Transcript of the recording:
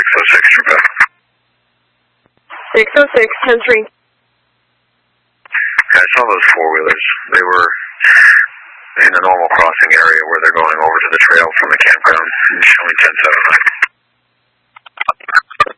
606, Trebek. 606, 10-3. I saw those four-wheelers. They were in a normal crossing area where they're going over to the trail from the campground, showing 10-7.